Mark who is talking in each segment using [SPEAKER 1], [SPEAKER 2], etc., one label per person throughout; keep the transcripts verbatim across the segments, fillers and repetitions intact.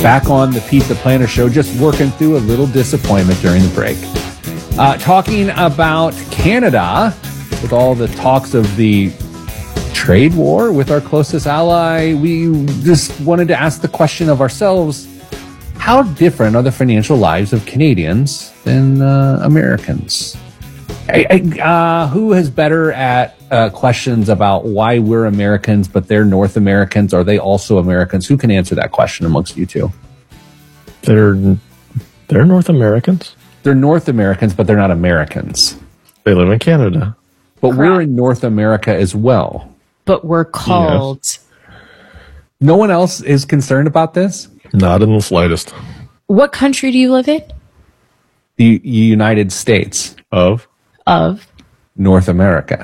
[SPEAKER 1] Back on the Pizza Planner Show, just working through a little disappointment during the break. Uh, talking about Canada with all the talks of the trade war with our closest ally. We just wanted to ask the question of ourselves, how different are the financial lives of Canadians than uh, Americans? I, I, uh, who is better at uh, questions about why we're Americans, but they're North Americans? Are they also Americans? Who can answer that question amongst you two?
[SPEAKER 2] They're they're North Americans.
[SPEAKER 1] They're North Americans, but they're not Americans.
[SPEAKER 2] They live in Canada.
[SPEAKER 1] But Correct. We're in North America as well.
[SPEAKER 3] But we're called... Yes.
[SPEAKER 1] No one else is concerned about this?
[SPEAKER 2] Not in the slightest.
[SPEAKER 3] What country do you live in?
[SPEAKER 1] The United States.
[SPEAKER 2] Of?
[SPEAKER 3] Of?
[SPEAKER 1] North America.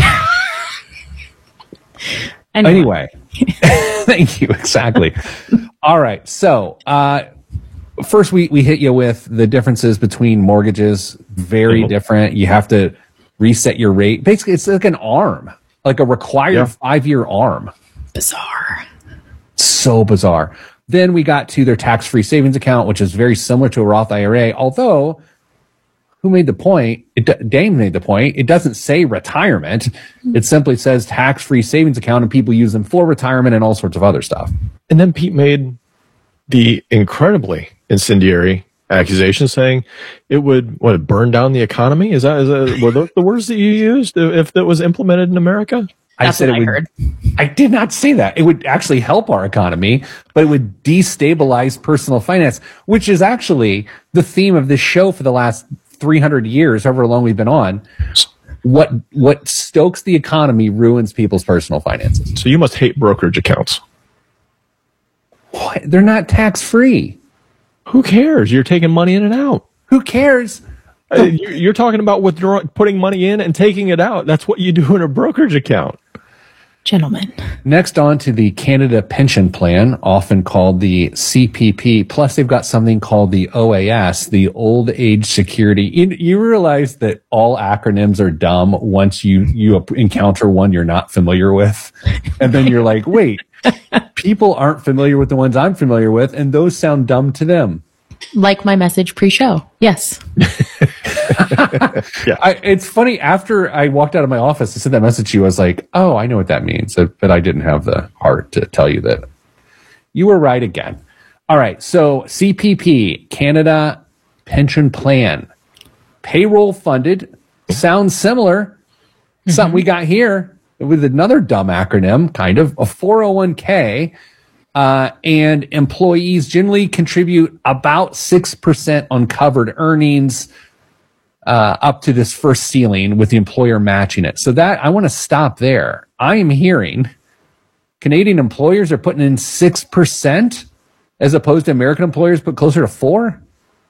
[SPEAKER 3] Anyway.
[SPEAKER 1] anyway. Thank you. Exactly. All right. So, uh, first we, we hit you with the differences between mortgages. Very mm-hmm. different. You have to reset your rate. Basically, it's like an arm, like a required yeah. five-year arm.
[SPEAKER 3] Bizarre.
[SPEAKER 1] So bizarre. Then we got to their tax-free savings account, which is very similar to a Roth I R A, although who made the point? It, Dame made the point. It doesn't say retirement. It simply says tax-free savings account, and people use them for retirement and all sorts of other stuff.
[SPEAKER 2] And then Pete made the incredibly incendiary accusation saying it would what burn down the economy. Is that, is that were those the words that you used if that was implemented in America?
[SPEAKER 1] I That's said it I would, heard. I did not say that. It would actually help our economy, but it would destabilize personal finance, which is actually the theme of this show for the last three hundred years, however long we've been on. What what stokes the economy ruins people's personal finances.
[SPEAKER 2] So you must hate brokerage accounts.
[SPEAKER 1] What? They're not tax-free.
[SPEAKER 2] Who cares? You're taking money in and out.
[SPEAKER 1] Who cares?
[SPEAKER 2] Uh, you're talking about withdrawing, putting money in and taking it out. That's what you do in a brokerage account.
[SPEAKER 3] Gentlemen.
[SPEAKER 1] Next on to the Canada Pension Plan, often called the C P P. Plus, they've got something called the O A S, the Old Age Security. You, you realize that all acronyms are dumb once you, you encounter one you're not familiar with. And then you're like, wait, people aren't familiar with the ones I'm familiar with, and those sound dumb to them.
[SPEAKER 3] Like my message pre-show. Yes.
[SPEAKER 1] yeah. I, it's funny. After I walked out of my office to send that message to you, I was like, oh, I know what that means. But I didn't have the heart to tell you that. You were right again. All right. So C P P, Canada Pension Plan. Payroll funded. Sounds similar. Mm-hmm. Something we got here with another dumb acronym, kind of, a four oh one k. Uh, and employees generally contribute about six percent on covered earnings uh, up to this first ceiling with the employer matching it. So that I want to stop there. I am hearing Canadian employers are putting in six percent as opposed to American employers put closer to four.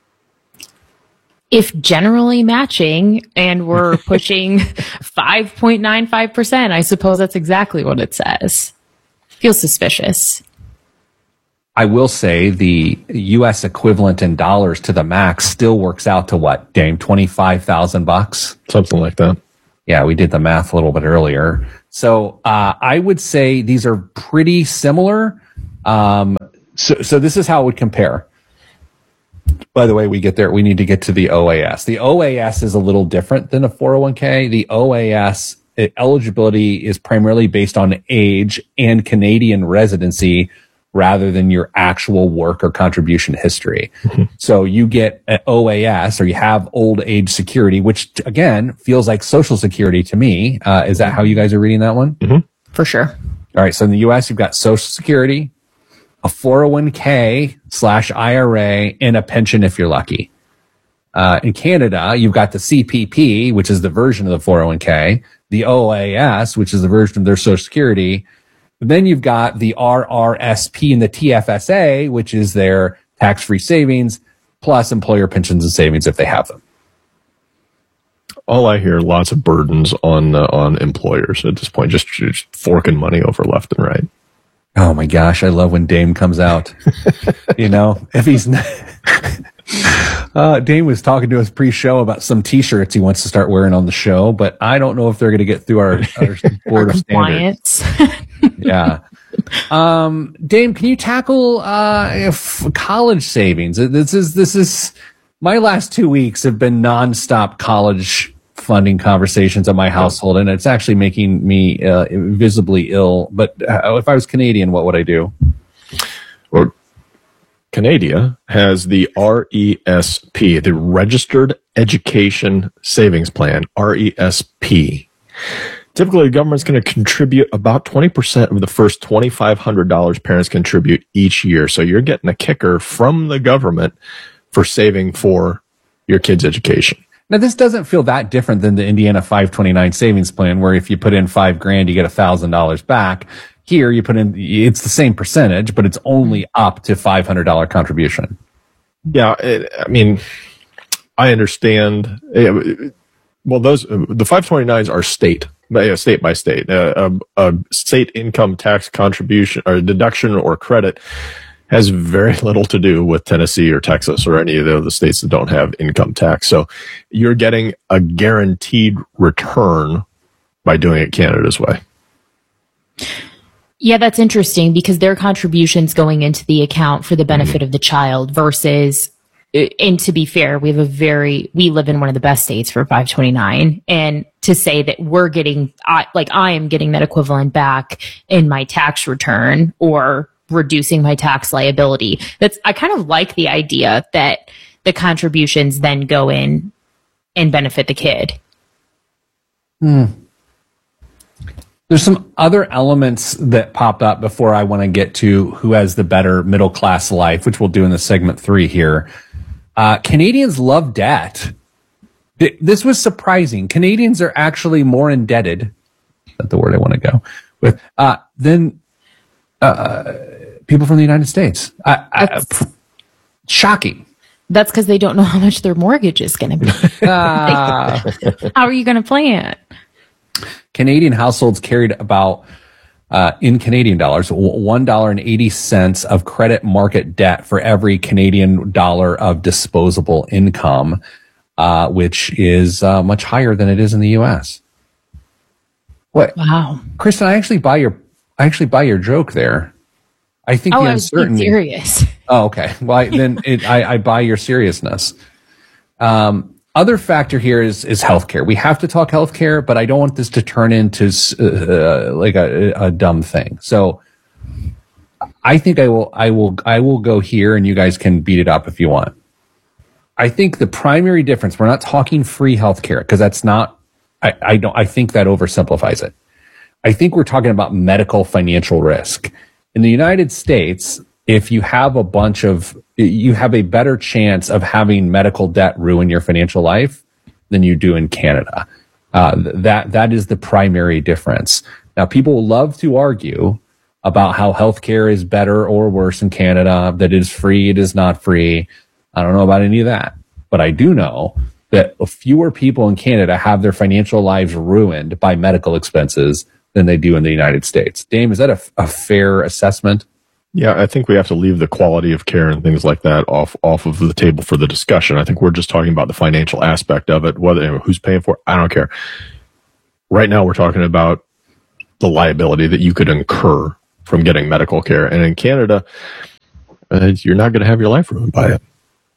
[SPEAKER 3] If generally matching and we're pushing five point nine five percent, I suppose that's exactly what it says. Feels suspicious.
[SPEAKER 1] I will say the U S equivalent in dollars to the max still works out to what, Dame? twenty-five thousand bucks?
[SPEAKER 2] Something like that.
[SPEAKER 1] Yeah, we did the math a little bit earlier. So uh, I would say these are pretty similar. Um, so, so this is how it would compare. By the way, we get there. We need to get to the O A S. The O A S is a little different than a four oh one k. The O A S it, eligibility is primarily based on age and Canadian residency, rather than your actual work or contribution history. Mm-hmm. So you get an O A S, or you have old age security, which again feels like Social Security to me. Uh, is that how you guys are reading that one?
[SPEAKER 2] Mm-hmm.
[SPEAKER 3] For sure.
[SPEAKER 1] All right. So in the U S, you've got Social Security, a four oh one k slash I R A, and a pension if you're lucky. Uh, in Canada, you've got the C P P, which is the version of the four oh one k, the O A S, which is the version of their Social Security. But then you've got the R R S P and the T F S A, which is their tax-free savings, plus employer pensions and savings if they have them.
[SPEAKER 2] All I hear, lots of burdens on uh, on employers at this point, just, just forking money over left and right.
[SPEAKER 1] Oh my gosh, I love when Dame comes out. You know, if he's not... Uh, Dane was talking to us pre-show about some T-shirts he wants to start wearing on the show, but I don't know if they're going to get through our, our board of standards. Yeah. Um, Dame, can you tackle uh, if college savings? This is this is my last two weeks have been nonstop college funding conversations in my household, and it's actually making me uh, visibly ill. But uh, if I was Canadian, what would I do?
[SPEAKER 2] Well, Canada has the R E S P, the Registered Education Savings Plan, R E S P. Typically, the government's going to contribute about twenty percent of the first two thousand five hundred dollars parents contribute each year. So you're getting a kicker from the government for saving for your kid's education.
[SPEAKER 1] Now, this doesn't feel that different than the Indiana five twenty-nine savings plan, where if you put in five grand, you get a thousand dollars back. Here, you put in, it's the same percentage, but it's only up to five hundred dollars contribution.
[SPEAKER 2] Yeah, it, I mean, I understand. Well, those, the five twenty-nines are state, state by state. Uh, a, a state income tax contribution or deduction or credit has very little to do with Tennessee or Texas or any of the other states that don't have income tax. So you're getting a guaranteed return by doing it Canada's way.
[SPEAKER 3] Yeah, that's interesting because their contributions going into the account for the benefit mm-hmm. of the child versus, and to be fair, we have a very, we live in one of the best states for five twenty-nine. And to say that we're getting, I, like I am getting that equivalent back in my tax return or reducing my tax liability. That's, I kind of like the idea that the contributions then go in and benefit the kid.
[SPEAKER 1] Hmm. There's some other elements that popped up before I want to get to who has the better middle class life, which we'll do in the segment three here. Uh, Canadians love debt. This was surprising. Canadians are actually more indebted, that's the word I want to go with, uh, than uh, people from the United States. I, I, shocking.
[SPEAKER 3] That's because they don't know how much their mortgage is going to be. Uh, how are you going to plan?
[SPEAKER 1] Canadian households carried about, uh, in Canadian dollars, one dollar and eighty cents of credit market debt for every Canadian dollar of disposable income, uh, which is uh, much higher than it is in the U S. What?
[SPEAKER 3] Wow,
[SPEAKER 1] Kristen, I actually buy your, I actually buy your joke there. I think
[SPEAKER 3] oh,
[SPEAKER 1] the
[SPEAKER 3] I was
[SPEAKER 1] uncertainty.
[SPEAKER 3] being serious.
[SPEAKER 1] Oh, okay. Well, I, then it, I, I buy your seriousness. Um. Other factor here is is healthcare. We have to talk healthcare, but I don't want this to turn into uh, like a, a dumb thing. So I think I will I will I will go here, and you guys can beat it up if you want. I think the primary difference, we're not talking free healthcare because that's not. I, I don't. I think that oversimplifies it. I think we're talking about medical financial risk in the United States. If you have a bunch of, you have a better chance of having medical debt ruin your financial life than you do in Canada. Uh, that, that is the primary difference. Now, people love to argue about how healthcare is better or worse in Canada, that it is free, it is not free. I don't know about any of that, but I do know that fewer people in Canada have their financial lives ruined by medical expenses than they do in the United States. Dame, is that a, a fair assessment?
[SPEAKER 2] Yeah, I think we have to leave the quality of care and things like that off off of the table for the discussion. I think we're just talking about the financial aspect of it, whether you know, who's paying for it. I don't care. Right now, we're talking about the liability that you could incur from getting medical care. And in Canada, uh, you're not going to have your life ruined by it.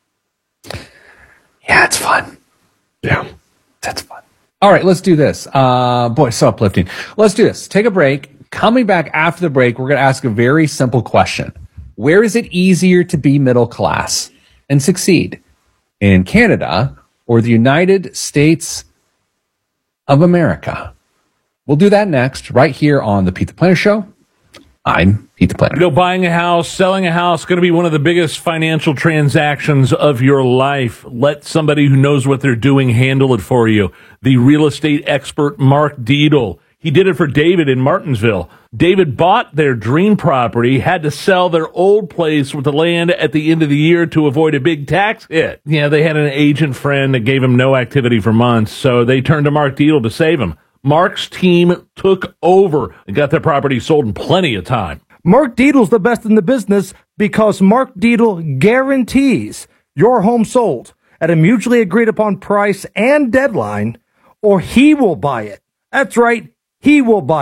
[SPEAKER 1] Yeah, it's fun.
[SPEAKER 2] Yeah,
[SPEAKER 1] that's fun. All right, let's do this. Uh, boy, so uplifting. Let's do this. Take a break. Coming back after the break, we're going to ask a very simple question. Where is it easier to be middle class and succeed? In Canada or the United States of America? We'll do that next, right here on the Pete the Planner Show. I'm Pete the Planner.
[SPEAKER 4] You know, buying a house, selling a house, going to be one of the biggest financial transactions of your life. Let somebody who knows what they're doing handle it for you. The real estate expert, Mark Dietl. He did it for David in Martinsville. David bought their dream property, had to sell their old place with the land at the end of the year to avoid a big tax hit. Yeah, they had an agent friend that gave him no activity for months, so they turned to Mark Dietl to save him. Mark's team took over and got their property sold in plenty of time.
[SPEAKER 5] Mark Dietl's the best in the business because Mark Dietl guarantees your home sold at a mutually agreed upon price and deadline, or he will buy it. That's right. He will buy it.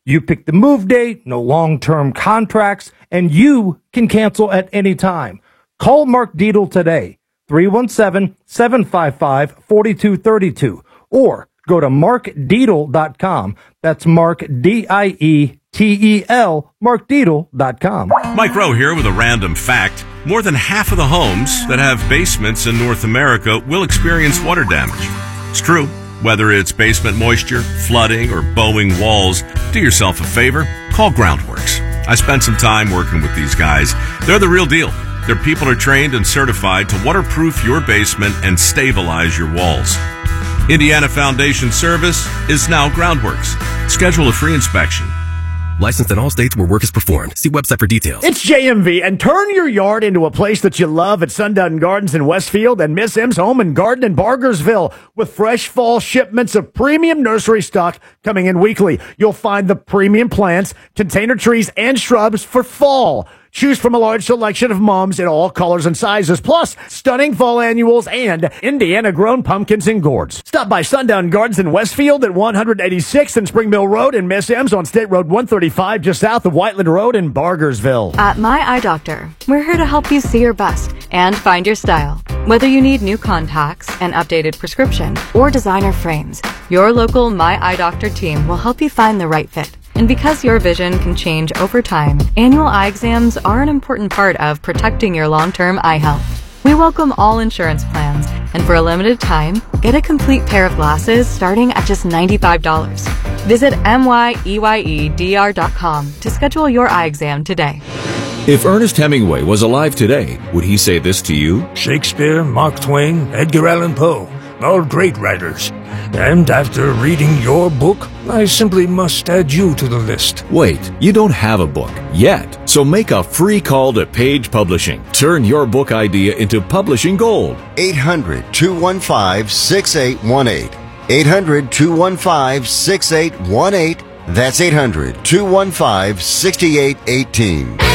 [SPEAKER 5] You pick the move date, no long-term contracts, and you can cancel at any time. Call Mark Dietel today, three one seven, seven five five, four two three two, or go to mark dietel dot com. That's Mark, D I E T E L, mark dietel dot com.
[SPEAKER 6] Mike Rowe here with a random fact. More than half of the homes that have basements in North America will experience water damage. It's true. Whether it's basement moisture, flooding, or bowing walls, do yourself a favor, call Groundworks. I spent some time working with these guys. They're the real deal. Their people are trained and certified to waterproof your basement and stabilize your walls. Indiana Foundation Service is now Groundworks. Schedule a free inspection.
[SPEAKER 7] Licensed in all states where work is performed. See website for details.
[SPEAKER 8] It's J M V, and turn your yard into a place that you love at Sundown Gardens in Westfield and Miss M's Home and Garden in Bargersville with fresh fall shipments of premium nursery stock coming in weekly. You'll find the premium plants, container trees, and shrubs for fall. Choose from a large selection of mums in all colors and sizes, plus stunning fall annuals and Indiana-grown pumpkins and gourds. Stop by Sundown Gardens in Westfield at one eighty-sixth and Spring Mill Road and Miss M's on State Road one thirty-five just south of Whiteland Road in Bargersville.
[SPEAKER 9] At My Eye Doctor, we're here to help you see your best and find your style. Whether you need new contacts, an updated prescription, or designer frames, your local My Eye Doctor team will help you find the right fit. And because your vision can change over time, annual eye exams are an important part of protecting your long-term eye health. We welcome all insurance plans, and for a limited time, get a complete pair of glasses starting at just ninety-five dollars. Visit M Y E Y E D R dot com to schedule your eye exam today.
[SPEAKER 10] If Ernest Hemingway was alive today, would he say this to you?
[SPEAKER 11] Shakespeare, Mark Twain, Edgar Allan Poe, all great writers. And after reading your book, I simply must add you to the list.
[SPEAKER 10] Wait, you don't have a book yet. So make a free call to Page Publishing. Turn your book idea into publishing gold.
[SPEAKER 12] eight hundred, two one five, six eight one eight. eight hundred, two one five, six eight one eight. That's eight hundred, two one five, six eight one eight.